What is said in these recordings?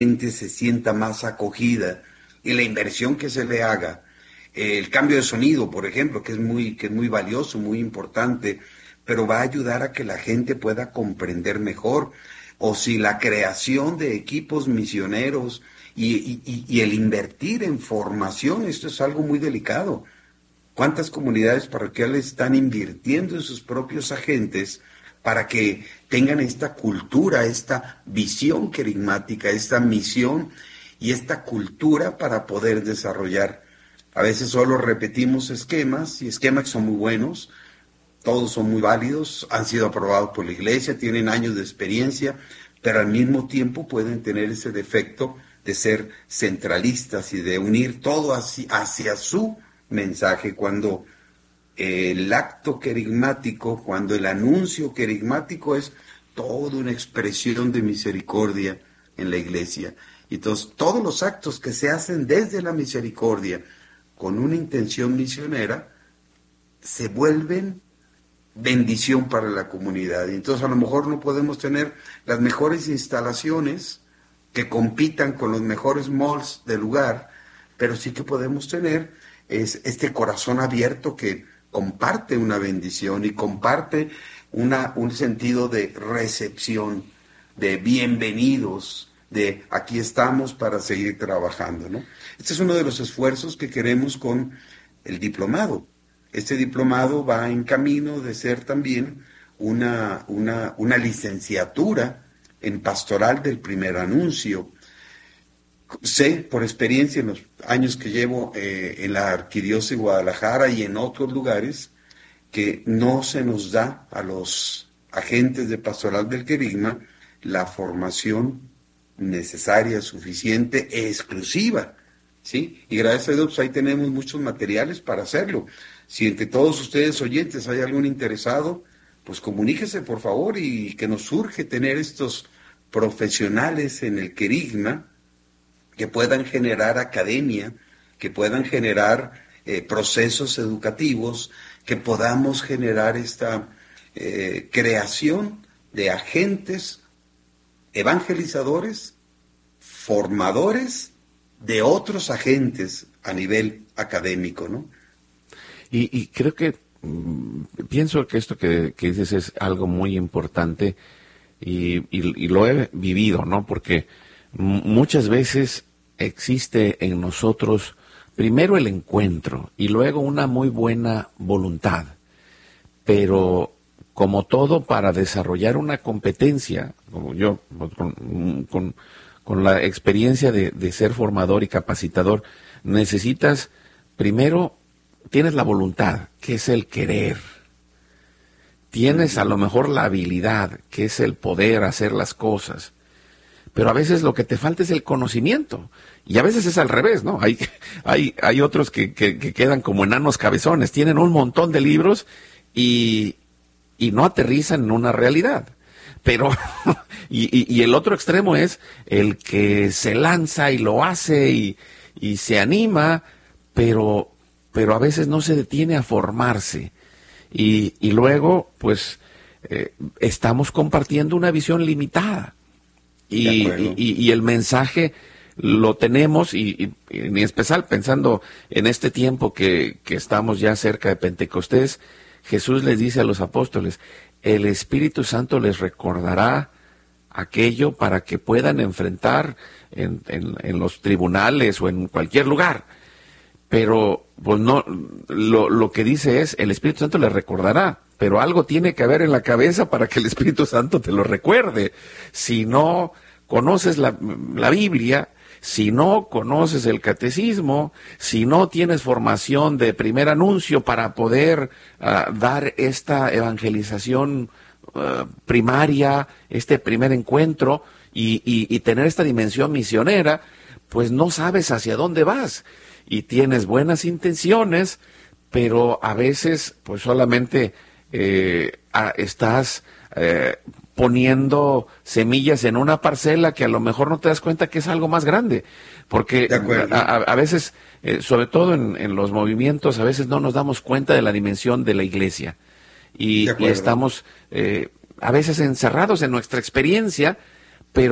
gente se sienta más acogida y la inversión que se le haga, el cambio de sonido, por ejemplo, que es muy valioso, muy importante, pero va a ayudar a que la gente pueda comprender mejor, o si la creación de equipos misioneros y el invertir en formación, esto es algo muy delicado. ¿Cuántas comunidades parroquiales están invirtiendo en sus propios agentes para que tengan esta cultura, esta visión querigmática, esta misión y esta cultura para poder desarrollar? A veces solo repetimos esquemas y esquemas que son muy buenos, todos son muy válidos, han sido aprobados por la iglesia, tienen años de experiencia, pero al mismo tiempo pueden tener ese defecto de ser centralistas y de unir todo hacia su mensaje, cuando el acto querigmático, cuando el anuncio querigmático es toda una expresión de misericordia en la iglesia. Y entonces todos los actos que se hacen desde la misericordia con una intención misionera se vuelven bendición para la comunidad. Y entonces a lo mejor no podemos tener las mejores instalaciones que compitan con los mejores malls del lugar, pero sí que podemos tener este corazón abierto que comparte una bendición y comparte un sentido de recepción, de bienvenidos, de aquí estamos para seguir trabajando, ¿no? Este es uno de los esfuerzos que queremos con el diplomado. Este diplomado va en camino de ser también una licenciatura en pastoral del primer anuncio. Sé por experiencia en los años que llevo en la Arquidiócesis de Guadalajara y en otros lugares, que no se nos da a los agentes de pastoral del querigma la formación necesaria, suficiente e exclusiva, ¿sí? Y gracias a Dios pues ahí tenemos muchos materiales para hacerlo. Si entre todos ustedes oyentes hay algún interesado, pues comuníquese por favor, y que nos surge tener estos profesionales en el querigma que puedan generar academia, que puedan generar procesos educativos, que podamos generar esta creación de agentes evangelizadores, formadores de otros agentes a nivel académico, ¿no? Y creo que pienso que esto que dices es algo muy importante y lo he vivido, ¿no? Porque muchas veces existe en nosotros primero el encuentro y luego una muy buena voluntad, pero como todo, para desarrollar una competencia, como yo, con la experiencia de ser formador y capacitador, necesitas primero, tienes la voluntad, que es el querer, tienes a lo mejor la habilidad, que es el poder hacer las cosas, pero a veces lo que te falta es el conocimiento, y a veces es al revés, ¿no? Hay otros que quedan como enanos cabezones, tienen un montón de libros y no aterrizan en una realidad. Pero, y el otro extremo es el que se lanza y lo hace y se anima, pero a veces no se detiene a formarse. Y luego, pues, estamos compartiendo una visión limitada. Y el mensaje lo tenemos, y en especial pensando en este tiempo que estamos ya cerca de Pentecostés, Jesús les dice a los apóstoles, el Espíritu Santo les recordará aquello para que puedan enfrentar en los tribunales o en cualquier lugar. Pero pues no, lo que dice es, el Espíritu Santo les recordará, pero algo tiene que haber en la cabeza para que el Espíritu Santo te lo recuerde. Si no conoces la Biblia, si no conoces el catecismo, si no tienes formación de primer anuncio para poder dar esta evangelización primaria, este primer encuentro y tener esta dimensión misionera, pues no sabes hacia dónde vas y tienes buenas intenciones, pero a veces pues solamente estás poniendo semillas en una parcela que a lo mejor no te das cuenta que es algo más grande, porque a veces, sobre todo en los movimientos, a veces no nos damos cuenta de la dimensión de la iglesia y estamos a veces encerrados en nuestra experiencia, pero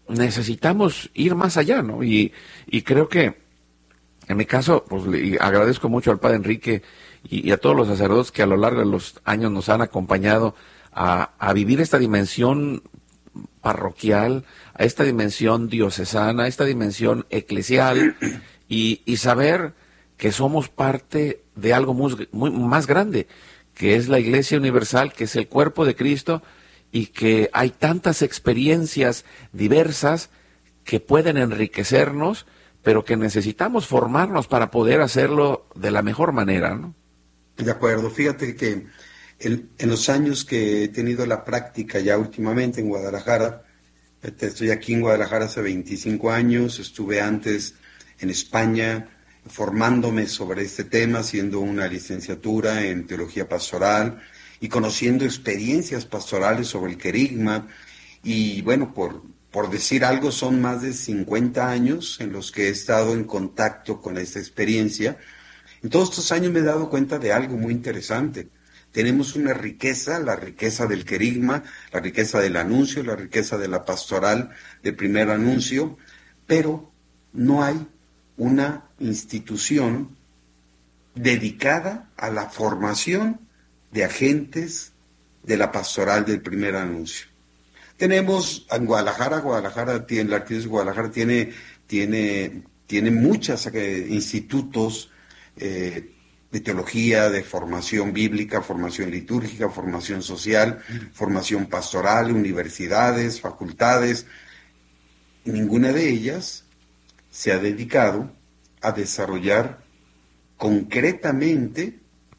necesitamos ir más allá, ¿no? Y creo que, en mi caso, pues le agradezco mucho al Padre Enrique y a todos los sacerdotes que a lo largo de los años nos han acompañado a vivir esta dimensión parroquial, a esta dimensión diocesana, a esta dimensión eclesial y saber que somos parte de algo más grande, que es la Iglesia Universal, que es el cuerpo de Cristo y que hay tantas experiencias diversas que pueden enriquecernos, pero que necesitamos formarnos para poder hacerlo de la mejor manera, ¿no? De acuerdo, fíjate que en los años que he tenido la práctica ya últimamente en Guadalajara, estoy aquí en Guadalajara hace 25 años, estuve antes en España formándome sobre este tema, haciendo una licenciatura en teología pastoral y conociendo experiencias pastorales sobre el querigma. Y bueno, por decir algo, son más de 50 años en los que he estado en contacto con esta experiencia. En todos estos años me he dado cuenta de algo muy interesante. Tenemos una riqueza, la riqueza del querigma, la riqueza del anuncio, la riqueza de la pastoral de primer anuncio, pero no hay una institución dedicada a la formación de agentes de la pastoral del primer anuncio. Tenemos en Guadalajara, la Arquidiócesis de Guadalajara tiene muchos institutos de teología, de formación bíblica, formación litúrgica, formación social, formación pastoral, universidades, facultades. Ninguna de ellas se ha dedicado a desarrollar concretamente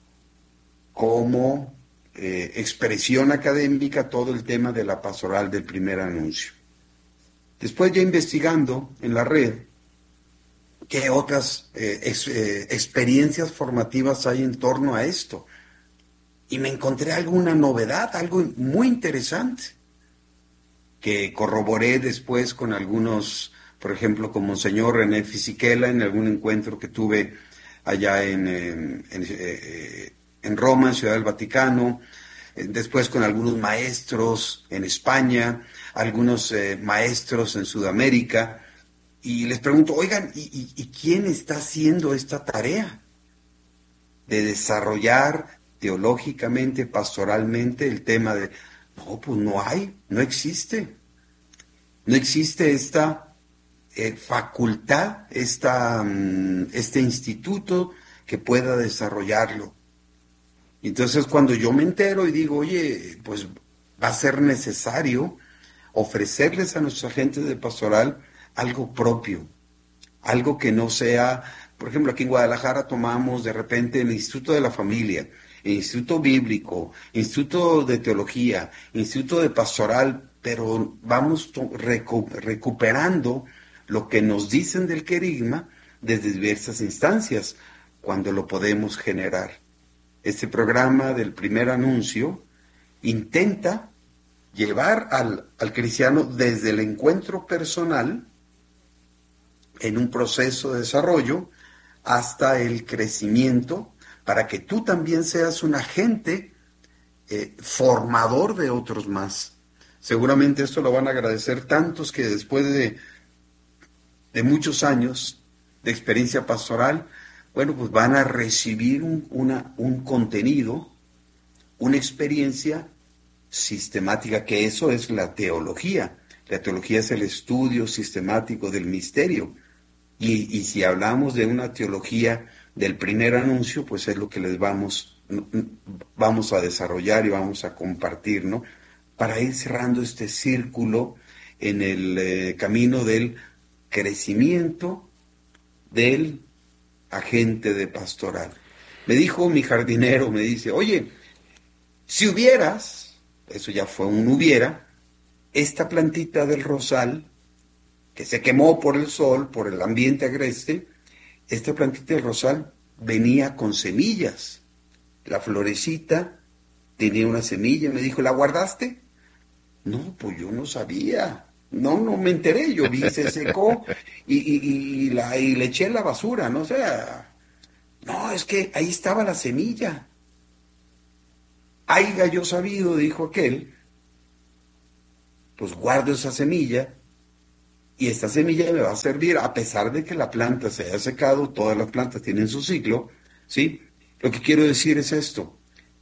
como expresión académica todo el tema de la pastoral del primer anuncio. Después, ya investigando en la red, ¿qué otras experiencias formativas hay en torno a esto? Y me encontré alguna novedad, algo muy interesante, que corroboré después con algunos, por ejemplo, con Monseñor René Fisichella en algún encuentro que tuve allá en Roma, en Ciudad del Vaticano, después con algunos maestros en España, algunos maestros en Sudamérica. Y les pregunto, oigan, ¿y quién está haciendo esta tarea de desarrollar teológicamente, pastoralmente el tema de... No, pues no hay, no existe. No existe esta facultad, este instituto que pueda desarrollarlo. Entonces, cuando yo me entero y digo, oye, pues va a ser necesario ofrecerles a nuestros agentes de pastoral algo propio, algo que no sea, por ejemplo, aquí en Guadalajara tomamos de repente el Instituto de la Familia, el Instituto Bíblico, Instituto de Teología, Instituto de Pastoral, pero vamos recuperando lo que nos dicen del querigma desde diversas instancias, cuando lo podemos generar. Este programa del primer anuncio intenta llevar al cristiano desde el encuentro personal en un proceso de desarrollo hasta el crecimiento, para que tú también seas un agente formador de otros más. Seguramente esto lo van a agradecer tantos que después de muchos años de experiencia pastoral, bueno, pues van a recibir un contenido, una experiencia sistemática, que eso es la teología. La teología es el estudio sistemático del misterio. Y si hablamos de una teología del primer anuncio, pues es lo que les vamos a desarrollar y vamos a compartir, ¿no? Para ir cerrando este círculo en el camino del crecimiento del agente de pastoral. Me dijo mi jardinero, me dice, oye, si hubieras, eso ya fue un hubiera, esta plantita del rosal, que se quemó por el sol, por el ambiente agreste, esta plantita del rosal venía con semillas. La florecita tenía una semilla, me dijo, ¿la guardaste? No, pues yo no sabía. No me enteré, yo vi, se secó y le eché en la basura, ¿no? O sea, no, es que ahí estaba la semilla. Haiga yo sabido, dijo aquel, pues guardo esa semilla y esta semilla me va a servir a pesar de que la planta se haya secado, todas las plantas tienen su ciclo, ¿sí? Lo que quiero decir es esto: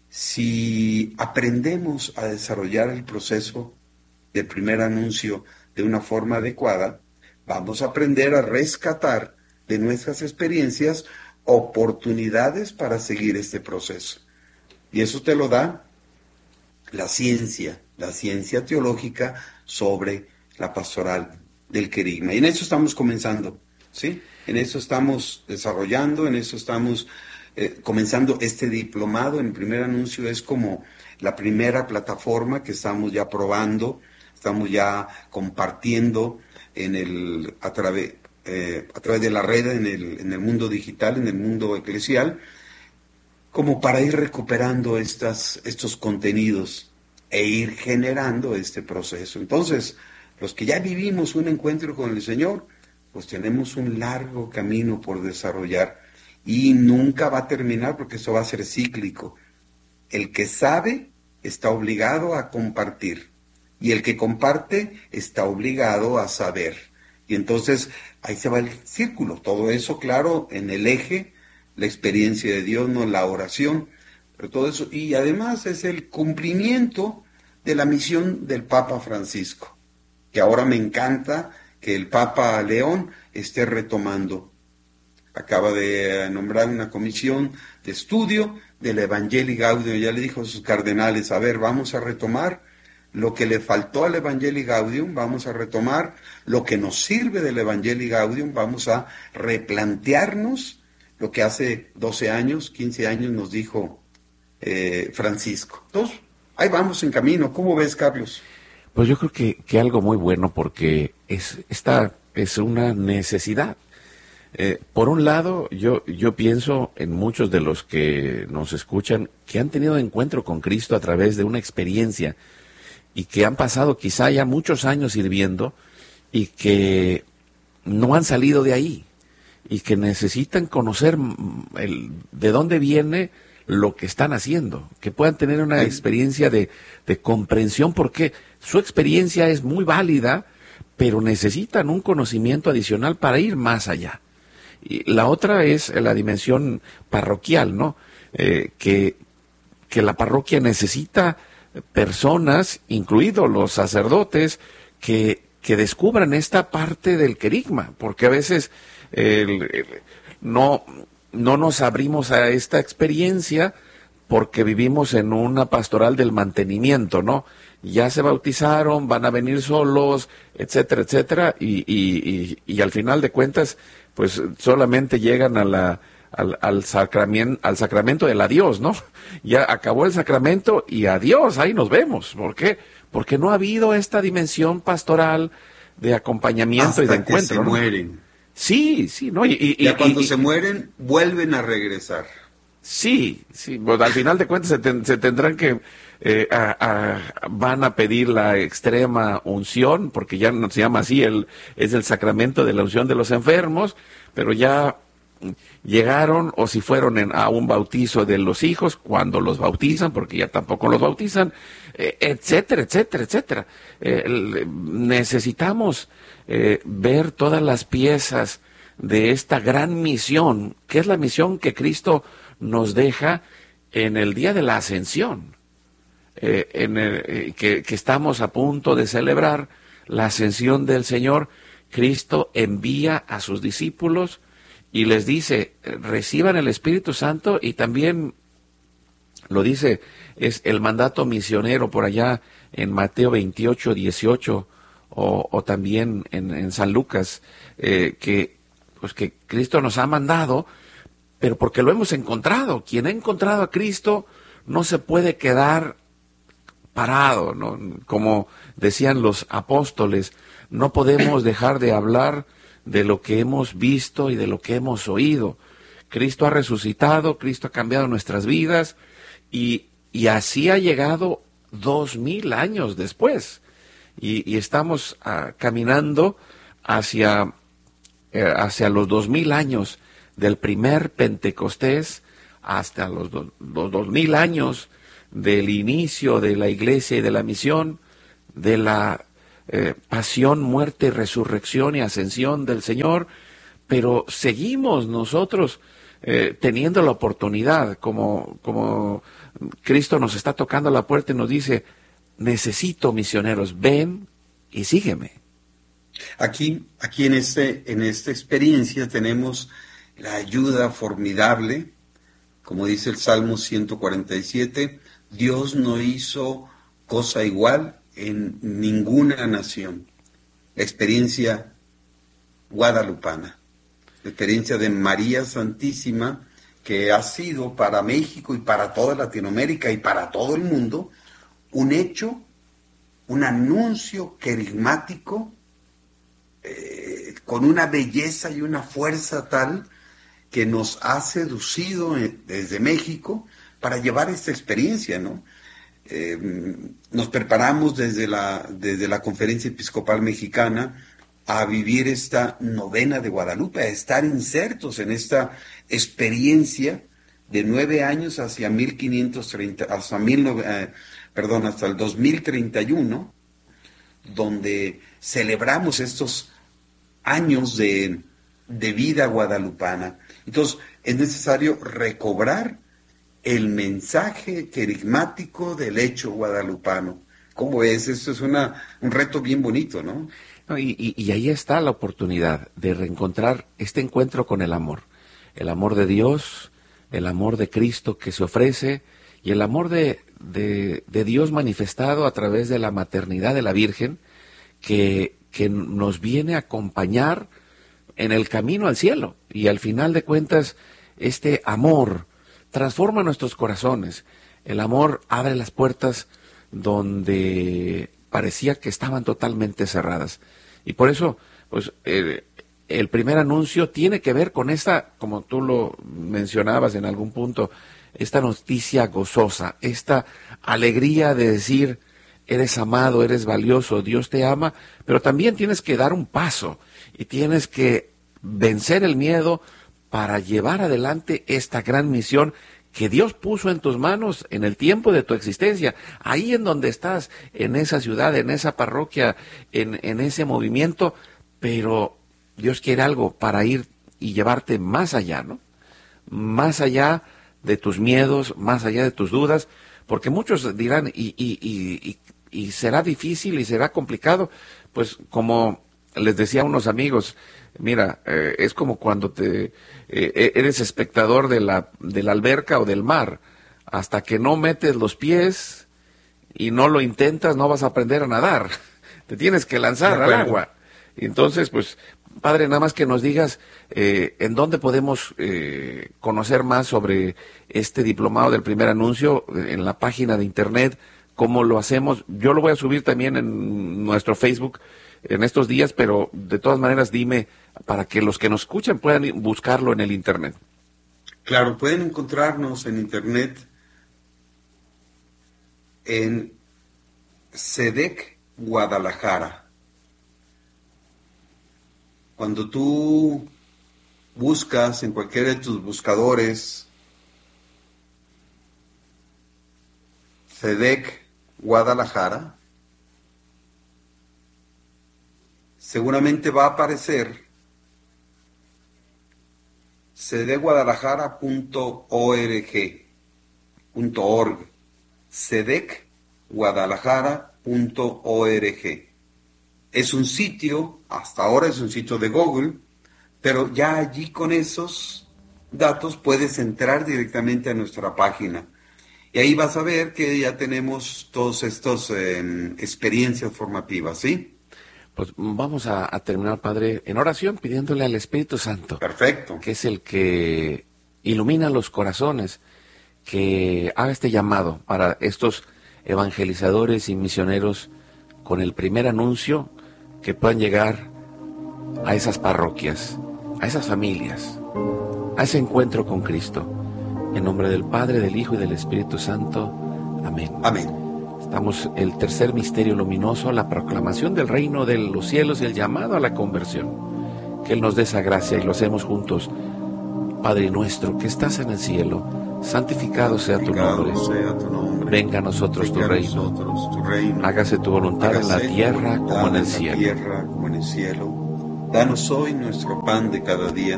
si aprendemos a desarrollar el proceso del primer anuncio de una forma adecuada, vamos a aprender a rescatar de nuestras experiencias oportunidades para seguir este proceso. Y eso te lo da la ciencia teológica sobre la pastoral del querigma. Y en eso estamos comenzando, ¿sí? En eso estamos desarrollando, en eso estamos comenzando este diplomado. En el primer anuncio es como la primera plataforma que estamos ya probando, estamos ya compartiendo a través de la red, en el mundo digital, en el mundo eclesial, como para ir recuperando estos contenidos e ir generando este proceso. Entonces, los que ya vivimos un encuentro con el Señor, pues tenemos un largo camino por desarrollar y nunca va a terminar, porque esto va a ser cíclico. El que sabe está obligado a compartir, y el que comparte está obligado a saber. Y entonces ahí se va el círculo. Todo eso, claro, en el eje, la experiencia de Dios, no la oración, pero todo eso. Y además es el cumplimiento de la misión del Papa Francisco, que ahora me encanta que el Papa León esté retomando. Acaba de nombrar una comisión de estudio del Evangelii Gaudium. Ya le dijo a sus cardenales: a ver, vamos a retomar lo que le faltó al Evangelii Gaudium, vamos a retomar lo que nos sirve del Evangelii Gaudium, vamos a replantearnos lo que hace 12 años, 15 años nos dijo Francisco. Entonces, ahí vamos en camino. ¿Cómo ves, Carlos? Pues yo creo que algo muy bueno, porque esta es una necesidad. Por un lado, yo pienso en muchos de los que nos escuchan que han tenido encuentro con Cristo a través de una experiencia y que han pasado quizá ya muchos años sirviendo y que no han salido de ahí y que necesitan conocer de dónde viene lo que están haciendo, que puedan tener una experiencia de comprensión, porque su experiencia es muy válida, pero necesitan un conocimiento adicional para ir más allá. Y la otra es la dimensión parroquial, ¿no? Que la parroquia necesita personas, incluidos los sacerdotes, que descubran esta parte del querigma, porque a veces no nos abrimos a esta experiencia porque vivimos en una pastoral del mantenimiento, ¿no? Ya se bautizaron, van a venir solos, etcétera, etcétera, y al final de cuentas, pues solamente llegan al sacramento del adiós, ¿no? Ya acabó el sacramento y adiós, ahí nos vemos. ¿Por qué? Porque no ha habido esta dimensión pastoral de acompañamiento hasta y de encuentro. Hasta que se mueren. Sí, ¿no? Ya cuando se mueren, vuelven a regresar. Sí, pues al final de cuentas se tendrán que, van a pedir la extrema unción, porque ya no se llama así, es el sacramento de la unción de los enfermos, pero ya llegaron, o si fueron a un bautizo de los hijos, cuando los bautizan, porque ya tampoco los bautizan, etcétera, etcétera, etcétera. Necesitamos ver todas las piezas de esta gran misión, que es la misión que Cristo nos deja en el día de la ascensión, que estamos a punto de celebrar la ascensión del Señor. Cristo envía a sus discípulos y les dice: reciban el Espíritu Santo, y también lo dice, es el mandato misionero por allá en Mateo 28, 18, o también en San Lucas, que Cristo nos ha mandado, pero porque lo hemos encontrado. Quien ha encontrado a Cristo no se puede quedar parado, ¿no? Como decían los apóstoles, no podemos dejar de hablar de lo que hemos visto y de lo que hemos oído. Cristo ha resucitado, Cristo ha cambiado nuestras vidas, y así ha llegado 2000 años después. Y estamos caminando hacia los 2000 años del primer Pentecostés, hasta los 2000 años del inicio de la iglesia y de la misión, de la pasión, muerte, resurrección y ascensión del Señor, pero seguimos nosotros teniendo la oportunidad, como Cristo nos está tocando la puerta y nos dice, necesito misioneros, ven y sígueme. Aquí en esta experiencia tenemos la ayuda formidable, como dice el Salmo 147, Dios no hizo cosa igual en ninguna nación. La experiencia guadalupana, la experiencia de María Santísima, que ha sido para México y para toda Latinoamérica y para todo el mundo un hecho, un anuncio querigmático con una belleza y una fuerza tal que nos ha seducido desde México para llevar esta experiencia, ¿no? Nos preparamos desde la Conferencia Episcopal Mexicana a vivir esta novena de Guadalupe, a estar insertos en esta experiencia de 9 años hacia 1530, hasta el 2031, donde celebramos estos años de vida guadalupana. Entonces, es necesario recobrar el mensaje querigmático del hecho guadalupano. ¿Cómo ves? Esto es un reto bien bonito, ¿no? Y ahí está la oportunidad de reencontrar este encuentro con el amor de Dios, el amor de Cristo que se ofrece y el amor de Dios manifestado a través de la maternidad de la Virgen que nos viene a acompañar en el camino al cielo. Y al final de cuentas, este amor transforma nuestros corazones. El amor abre las puertas donde parecía que estaban totalmente cerradas. Y por eso, pues, el primer anuncio tiene que ver con esta, como tú lo mencionabas en algún punto, esta noticia gozosa, esta alegría de decir, eres amado, eres valioso, Dios te ama, pero también tienes que dar un paso y tienes que vencer el miedo para llevar adelante esta gran misión que Dios puso en tus manos en el tiempo de tu existencia, ahí en donde estás, en esa ciudad, en esa parroquia, en ese movimiento, pero Dios quiere algo para ir y llevarte más allá, ¿no? Más allá de tus miedos, más allá de tus dudas, porque muchos dirán, y será difícil y será complicado, pues como les decía a unos amigos, mira, es como cuando eres espectador de la alberca o del mar, hasta que no metes los pies y no lo intentas, no vas a aprender a nadar, te tienes que lanzar al agua. Entonces, pues, Padre, nada más que nos digas en dónde podemos conocer más sobre este diplomado del primer anuncio, en la página de internet, cómo lo hacemos. Yo lo voy a subir también en nuestro Facebook en estos días, pero de todas maneras dime para que los que nos escuchan puedan buscarlo en el internet. Claro, pueden encontrarnos en internet en SEDEC Guadalajara. Cuando tú buscas en cualquiera de tus buscadores SEDEC Guadalajara, seguramente va a aparecer sedecguadalajara.org, sedecguadalajara.org. Es un sitio, hasta ahora es un sitio de Google, pero ya allí con esos datos puedes entrar directamente a nuestra página. Y ahí vas a ver que ya tenemos todas estas experiencias formativas, ¿sí? Pues vamos a terminar, Padre, en oración, pidiéndole al Espíritu Santo. Perfecto. Que es el que ilumina los corazones, que haga este llamado para estos evangelizadores y misioneros con el primer anuncio, que puedan llegar a esas parroquias, a esas familias, a ese encuentro con Cristo. En nombre del Padre, del Hijo y del Espíritu Santo. Amén. Amén. Estamos el tercer misterio luminoso, la proclamación del reino de los cielos y el llamado a la conversión. Que Él nos dé esa gracia y lo hacemos juntos. Padre nuestro que estás en el cielo, santificado sea tu nombre. Venga a nosotros tu Venga a reino. nosotros tu reino. Hágase tu voluntad en la Hágase tu tierra voluntad como en el la cielo. tierra como en el cielo. Danos hoy nuestro pan de cada día.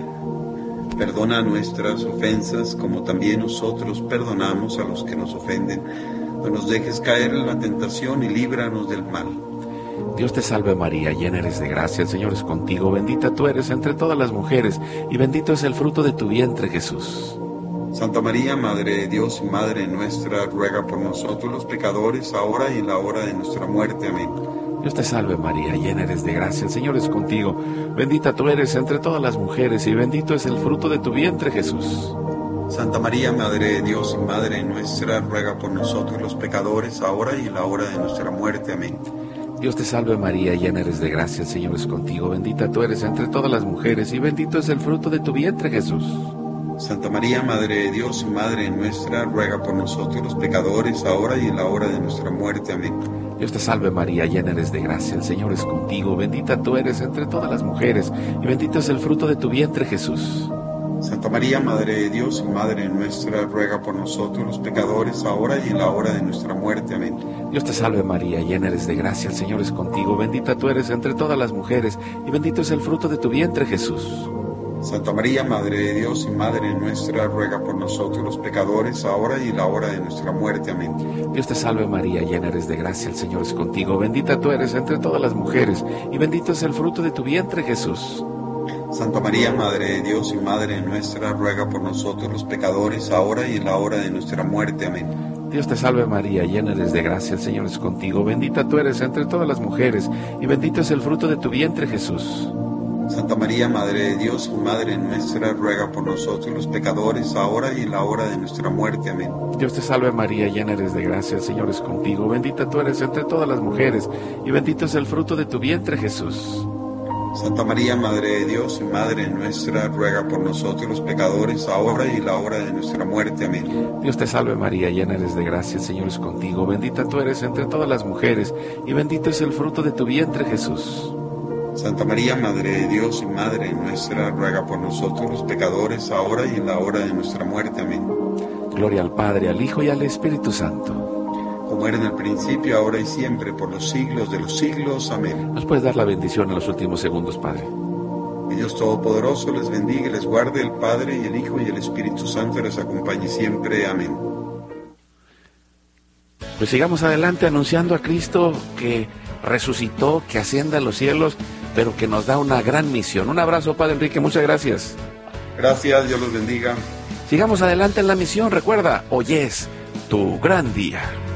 Perdona nuestras ofensas como también nosotros perdonamos a los que nos ofenden. No nos dejes caer en la tentación y líbranos del mal. Dios te salve María, llena eres de gracia, el Señor es contigo, bendita tú eres entre todas las mujeres, y bendito es el fruto de tu vientre, Jesús. Santa María, Madre de Dios y Madre nuestra, ruega por nosotros los pecadores, ahora y en la hora de nuestra muerte. Amén. Dios te salve María, llena eres de gracia, el Señor es contigo, bendita tú eres entre todas las mujeres, y bendito es el fruto de tu vientre, Jesús. Santa María, Madre de Dios y Madre nuestra, ruega por nosotros los pecadores, ahora y en la hora de nuestra muerte. Amén. Dios te salve María, llena eres de gracia, el Señor es contigo, bendita tú eres entre todas las mujeres, y bendito es el fruto de tu vientre, Jesús. Santa María, Madre de Dios y Madre nuestra, ruega por nosotros los pecadores, ahora y en la hora de nuestra muerte. Amén. Dios te salve María, llena eres de gracia, el Señor es contigo, bendita tú eres entre todas las mujeres, y bendito es el fruto de tu vientre, Jesús. Santa María, Madre de Dios y Madre nuestra, ruega por nosotros los pecadores, ahora y en la hora de nuestra muerte. Amén. Dios te salve María, llena eres de gracia, el Señor es contigo, bendita tú eres entre todas las mujeres, y bendito es el fruto de tu vientre, Jesús. Santa María, Madre de Dios y Madre nuestra, ruega por nosotros los pecadores, ahora y en la hora de nuestra muerte. Amén. Dios te salve María, llena eres de gracia, el Señor es contigo, bendita tú eres entre todas las mujeres, y bendito es el fruto de tu vientre, Jesús. Santa María, Madre de Dios y Madre nuestra, ruega por nosotros los pecadores, ahora y en la hora de nuestra muerte. Amén. Dios te salve María, llena eres de gracia, el Señor es contigo, bendita tú eres entre todas las mujeres, y bendito es el fruto de tu vientre, Jesús. Santa María, Madre de Dios y Madre nuestra, ruega por nosotros los pecadores, ahora y en la hora de nuestra muerte. Amén. Dios te salve María, llena eres de gracia, el Señor es contigo, bendita tú eres entre todas las mujeres, y bendito es el fruto de tu vientre, Jesús. Santa María, Madre de Dios y Madre nuestra, ruega por nosotros los pecadores, ahora y en la hora de nuestra muerte. Amén. Dios te salve María, llena eres de gracia, el Señor es contigo, bendita tú eres entre todas las mujeres, y bendito es el fruto de tu vientre, Jesús. Santa María, Madre de Dios y Madre nuestra, ruega por nosotros los pecadores, ahora y en la hora de nuestra muerte. Amén. Gloria al Padre, al Hijo y al Espíritu Santo. Como era en el principio, ahora y siempre, por los siglos de los siglos. Amén. ¿Nos puedes dar la bendición en los últimos segundos, Padre? Que Dios Todopoderoso les bendiga y les guarde, el Padre y el Hijo y el Espíritu Santo les acompañe siempre. Amén. Pues sigamos adelante anunciando a Cristo que resucitó, que asciende a los cielos, pero que nos da una gran misión. Un abrazo, Padre Enrique, muchas gracias. Gracias, Dios los bendiga. Sigamos adelante en la misión. Recuerda, hoy es tu gran día.